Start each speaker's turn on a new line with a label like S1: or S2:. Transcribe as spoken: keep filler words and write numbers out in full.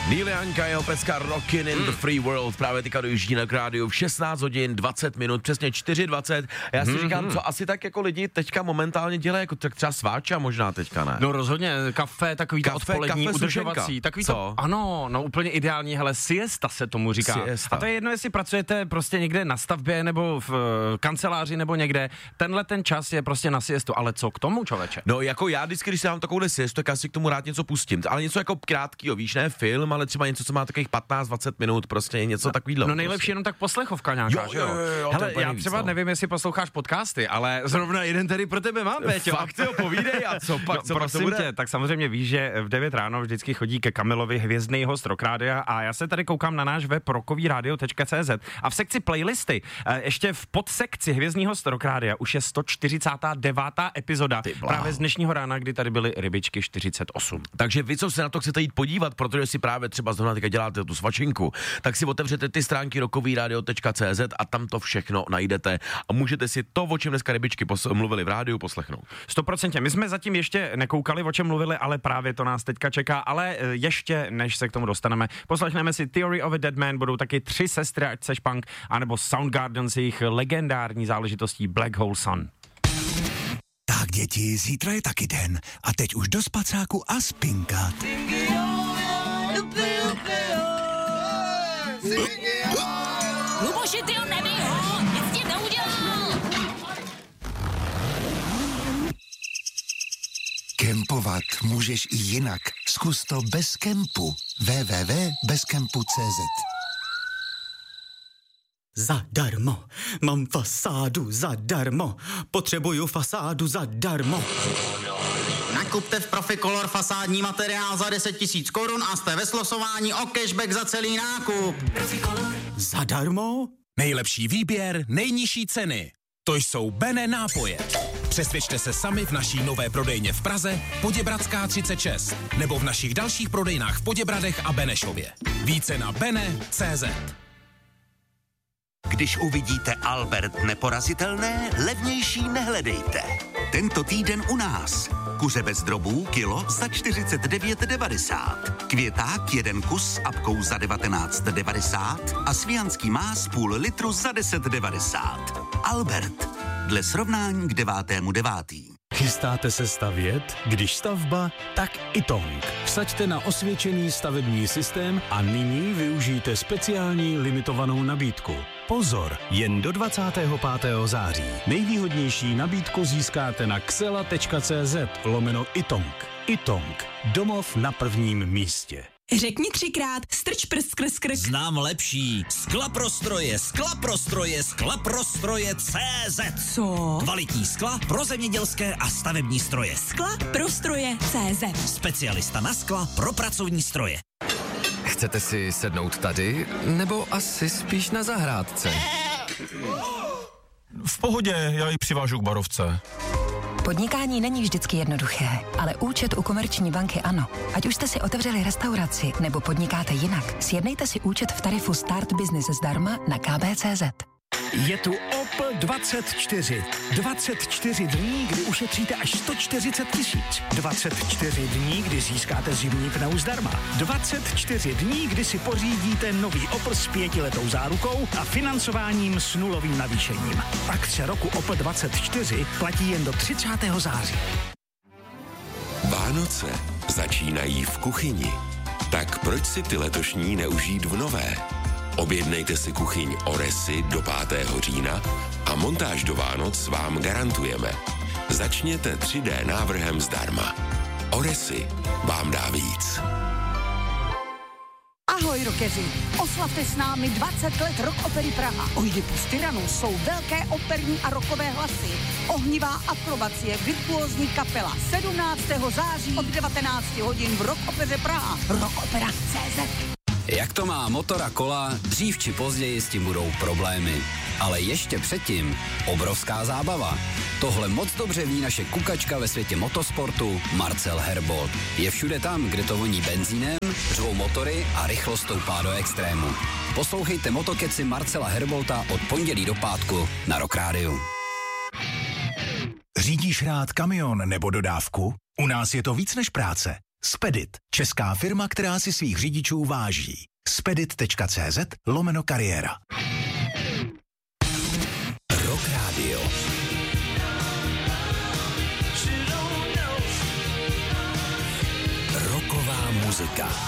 S1: Neil Young a jeho pecka Rockin' in the Free World právě teďka dojíždí na rádiu v šestnáct hodin dvacet minut, přesně čtyři dvacet. Já si mm-hmm. říkám, co asi tak jako lidi teďka momentálně dělají, jako tak třeba sváča možná teďka, ne?
S2: No rozhodně, kafe, takový to odpolední,
S1: kafe,
S2: udržovací, takový co? To, ano, no úplně ideální, hele, siesta se tomu říká. Siesta. A to je jedno, jestli pracujete prostě někde na stavbě, nebo v uh, kanceláři, nebo někde, tenhle ten čas je prostě na siestu, ale co k tomu, člověče?
S1: No jako já vždycky, když si dám takovouhle siestu, tak já si k tomu rád něco pustím, ale něco jako krátkýho, víš, ne film, ale třeba něco, co má takových patnáct dvacet minut, prostě něco no, takovýhle.
S2: No nejlepší prostě. Jenom tak poslechovka nějaká, jo, že jo? jo, jo, jo hele, já třeba víc, nevím, jestli posloucháš podcasty, ale zrovna jeden tady pro tebe mám, Péťo.
S1: Fakt jo, povídej, a co pak,
S2: no,
S1: co
S2: prosím
S1: pak to
S2: tě, tak samozřejmě víš, že v devět ráno vždycky chodí ke Kamilovi hvězdný host Rock Rádia a já se tady koukám na náš web rockový radio tečka cé zet a v sekci playlisty, ještě v podsekci hvězdný host Rock Rádia už je sto čtyřicátá devátá epizoda právě z dnešního rána, kdy tady byly rybičky čtyřicet osm.
S1: Takže vy, co se na to chcete jít podívat, protože si právě třeba zrovna teďka děláte tu svačinku, tak si otevřete ty stránky rockový radio tečka cé zet a tam to všechno najdete a můžete si to, o čem dneska rybičky pos- mluvili v rádiu, poslechnout.
S2: sto procent. My jsme zatím ještě nekoukali, o čem mluvili, ale právě to nás teďka čeká, ale ještě než se k tomu dostaneme, poslechneme si Theory of a Dead Man, budou taky tři sestry, ať seš punk, anebo Soundgarden s jejich legendární záležitostí Black Hole Sun.
S3: Tak děti, zítra je taky den a teď už do spacáku a spinkat.
S4: Luboši, ty ho nebij ho, nic ti neudělal.
S3: Kempovat můžeš i jinak. Zkus to bez kempu. w w w tečka bezkempu tečka cé zet.
S5: Zadarmo, mám fasádu zadarmo, potřebuju fasádu zadarmo.
S6: Nakupte v Proficolor fasádní materiál za deset tisíc korun a jste ve slosování o cashback za celý nákup.
S5: Proficolor. Zadarmo?
S7: Nejlepší výběr, nejnižší ceny. To jsou Bene nápoje. Přesvědčte se sami v naší nové prodejně v Praze, Poděbradská třicet šest, nebo v našich dalších prodejnách v Poděbradech a Benešově. Více na bene tečka cé zet.
S8: Když uvidíte Albert neporazitelné, levnější nehledejte. Tento týden u nás. Kuře bez drobů kilo za čtyřicet devět devadesát. Květák jeden kus s apkou za devatenáct devadesát a svijanský más půl litru za deset devadesát. Albert. Dle srovnání k devátému devátý.
S9: Chystáte se stavět? Když stavba, tak Itong. Vsaďte na osvědčený stavební systém a nyní využijte speciální limitovanou nabídku. Pozor, jen do dvacátého pátého září. Nejvýhodnější nabídku získáte na xela tečka cé zet lomeno Itong. Itong. Domov na prvním místě.
S4: Řekni třikrát, strč prst skrz krk.
S10: Znám lepší. Sklaprostroje, sklaprostroje, sklaprostroje cé zet.
S4: Co?
S10: Kvalitní skla pro zemědělské a stavební stroje.
S4: Skla pro stroje cé zet.
S10: Specialista na skla pro pracovní stroje.
S11: Chcete si sednout tady, nebo asi spíš na zahrádce?
S12: V pohodě, já ji přivážu k barovce.
S13: Podnikání není vždycky jednoduché, ale účet u Komerční banky ano. Ať už jste si otevřeli restauraci nebo podnikáte jinak, sjednejte si účet v tarifu Start Business zdarma na ká bé tečka cé zet.
S3: Je tu Opel dvacet čtyři. dvacet čtyři dní, kdy ušetříte až sto čtyřicet tisíc. dvacet čtyři dní, kdy získáte zimní pneu zdarma. dvacet čtyři dní, kdy si pořídíte nový Opel s pětiletou zárukou a financováním s nulovým navýšením. Akce roku Opel dvacet čtyři platí jen do třicátého září.
S14: Vánoce začínají v kuchyni. Tak proč si ty letošní neužít v nové? Objednejte si kuchyň Oresy do pátého října a montáž do Vánoc vám garantujeme. Začněte tři dé návrhem zdarma. Oresy vám dá víc.
S15: Ahoj rockeři, oslavte s námi dvacet let Rock Opery Praha. Oidipus Tyrannus jsou velké operní a rockové hlasy, ohnivá akrobacie, virtuózní kapela. sedmnáctého září od devatenáct hodin v Rock Opeře Praha. rockopera tečka cé zet.
S16: Jak to má motor a kola, dřív či později s tím budou problémy. Ale ještě předtím obrovská zábava. Tohle moc dobře ví naše kukačka ve světě motosportu Marcel Herbold. Je všude tam, kde to voní benzínem, řvou motory a rychlost stoupá do extrému. Poslouchejte motokeci Marcela Herbolta od pondělí do pátku na Rock Rádiu.
S3: Řídíš rád kamion nebo dodávku? U nás je to víc než práce. Spedit, česká firma, která si svých řidičů váží. Spedit.cz lomeno kariéra.
S10: Rock Radio. Rocková muzika.